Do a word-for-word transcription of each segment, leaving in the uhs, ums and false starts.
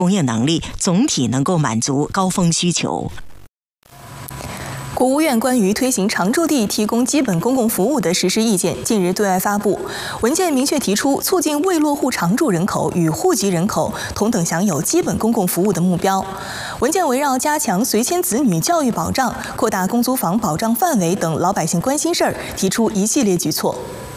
供应能力总体能够满足高峰需求。 国务院关于推行常住地提供基本公共服务的实施意见近日对外发布，文件明确提出促进未落户常住人口与户籍人口同等享有基本公共服务的目标。文件围绕加强随迁子女教育保障、扩大公租房保障范围等老百姓关心事儿，提出一系列举措。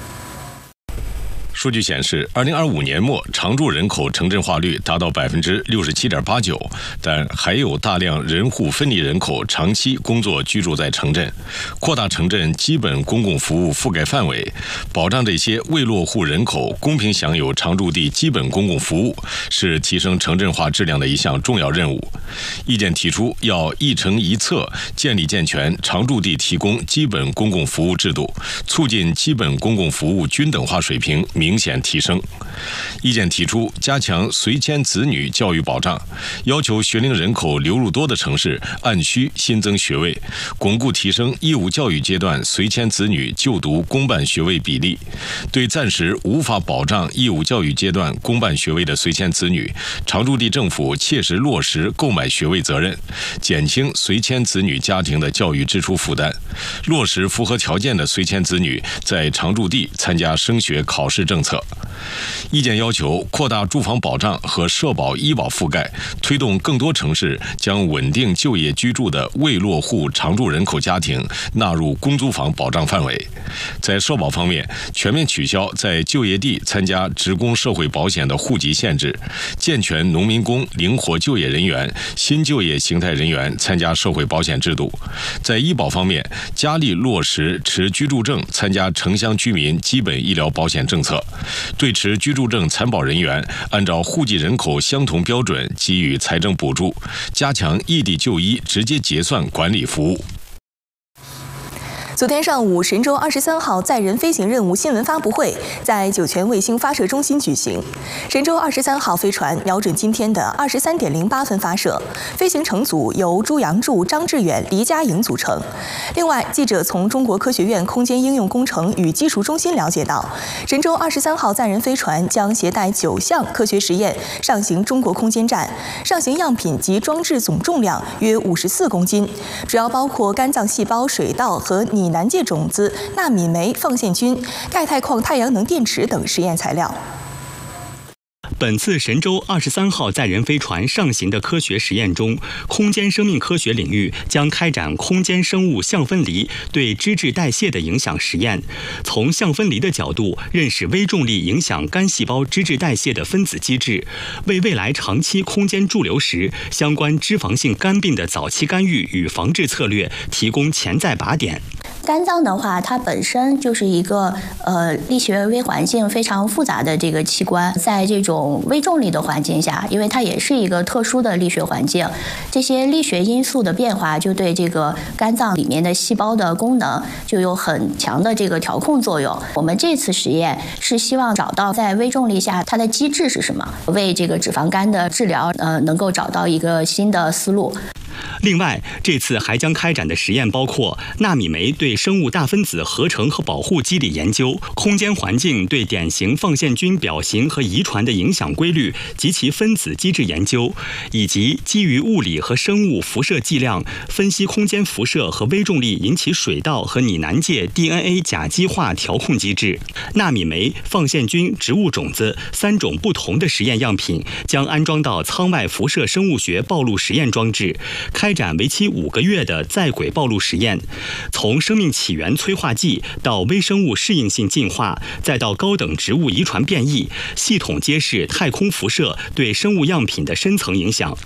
数据显示，二零二五年末常住人口城镇化率达到百分之六十七点八九，但还有大量人户分离人口长期工作居住在城镇。扩大城镇基本公共服务覆盖范围，保障这些未落户人口公平享有常住地基本公共服务，是提升城镇化质量的一项重要任务。意见提出，要一城一策，建立健全常住地提供基本公共服务制度，促进基本公共服务均等化水平明显提升。意见提出，加强随迁子女教育保障，要求学龄人口流入多的城市按需新增学位，巩固提升义务教育阶段随迁子女就读公办学位比例。对暂时无法保障义务教育阶段公办学位的随迁子女，常住地政府切实落实购买学位责任，减轻随迁子女家庭的教育支出负担，落实符合条件的随迁子女在常住地参加升学考试政策。意见要求扩大住房保障和社保医保覆盖，推动更多城市将稳定就业居住的未落户常住人口家庭纳入公租房保障范围。在社保方面，全面取消在就业地参加职工社会保险的户籍限制，健全农民工、灵活就业人员、新就业形态人员参加社会保险制度。在医保方面，加力落实持居住证参加城乡居民基本医疗保险政策，对持居住证残保人员按照户籍人口相同标准给予财政补助，加强异地就医直接结算管理服务。 昨天上午，神舟二十三号载人飞行任务新闻发布会在酒泉卫星发射中心举行。神舟二十三号飞船瞄准今天的二十三点零八分发射，飞行乘组由朱杨柱、张志远、黎佳颖组成。另外，记者从中国科学院空间应用工程与技术中心了解到，神舟二十三号载人飞船将携带九项科学实验上行中国空间站，上行样品及装置总重量约五十四公斤，主要包括肝脏细胞、水稻和拟南芥种子、纳米酶、放线菌、钙钛矿太阳能电池等实验材料。 本次神舟二十三号载人飞船上行的科学实验中，空间生命科学领域将开展空间生物相分离对脂质代谢的影响实验，从相分离的角度认识微重力影响肝细胞脂质代谢的分子机制，为未来长期空间驻留时相关脂肪性肝病的早期干预与防治策略提供潜在靶点。 肝脏的话，它本身就是一个呃力学微环境非常复杂的这个器官，在这种微重力的环境下，因为它也是一个特殊的力学环境，这些力学因素的变化就对这个肝脏里面的细胞的功能就有很强的这个调控作用。我们这次实验是希望找到在微重力下它的机制是什么，为这个脂肪肝的治疗呃能够找到一个新的思路。 另外，这次还将开展的实验包括纳米酶对生物大分子合成和保护机理研究、空间环境对典型放线菌表型和遗传的影响规律及其分子机制研究，以及基于物理和生物辐射剂量分析空间辐射和微重力引起水稻和拟南芥 D N A 甲基化调控机制。纳米酶、放线菌、植物种子三种不同的实验样品将安装到舱外辐射生物学暴露实验装置，开展为期五个月的在轨暴露实验，从生命起源催化剂到微生物适应性进化，再到高等植物遗传变异，系统揭示太空辐射对生物样品的深层影响。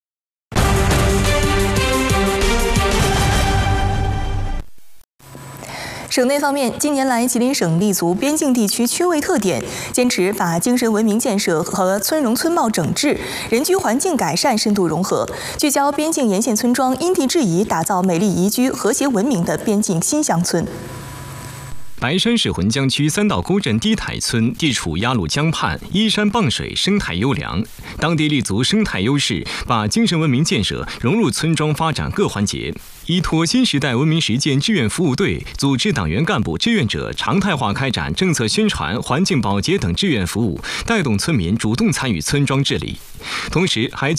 省内方面，近年来，吉林省立足边境地区区位特点，坚持把精神文明建设和村容村貌整治、人居环境改善深度融合，聚焦边境沿线村庄因地制宜，打造美丽宜居、和谐文明的边境新乡村。 白山市浑江区三道沟镇低台村地处鸭绿江畔，依山傍水，生态优良。当地立足生态优势，把精神文明建设融入村庄发展各环节。依托新时代文明实践志愿服务队，组织党员干部志愿者常态化开展政策宣传、环境保洁等志愿服务，带动村民主动参与村庄治理。同时，还